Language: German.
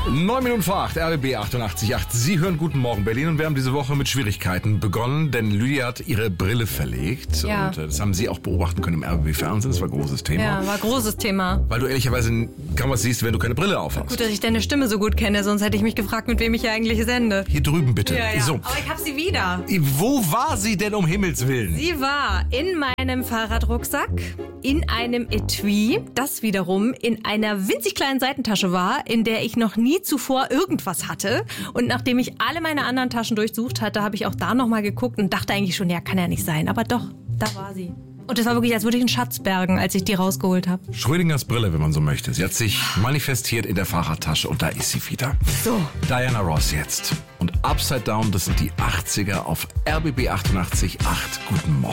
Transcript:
9 Minuten vor 8, RBB 88.8. Sie hören Guten Morgen Berlin und wir haben diese Woche mit Schwierigkeiten begonnen, denn Lydia hat ihre Brille verlegt. Ja. Und das haben Sie auch beobachten können im RBB-Fernsehen, das war ein großes Thema. Ja, war großes Thema. Weil du ehrlicherweise kaum was siehst, wenn du keine Brille aufhast. Gut, dass ich deine Stimme so gut kenne, sonst hätte ich mich gefragt, mit wem ich hier eigentlich sende. Hier drüben bitte. Ja. So. Aber ich hab sie wieder. Wo war sie denn um Himmels Willen? Sie war in meinem Fahrradrucksack, in einem Etui, das wiederum in einer winzig kleinen Seitentasche war, in der ich noch nie zuvor irgendwas hatte. Und nachdem ich alle meine anderen Taschen durchsucht hatte, habe ich auch da nochmal geguckt und dachte eigentlich schon, ja, kann ja nicht sein. Aber doch, da war sie. Und es war wirklich, als würde ich einen Schatz bergen, als ich die rausgeholt habe. Schrödingers Brille, wenn man so möchte. Sie hat sich manifestiert in der Fahrradtasche und da ist sie wieder. So. Diana Ross jetzt. Und Upside Down, das sind die 80er auf RBB 88.8. Guten Morgen.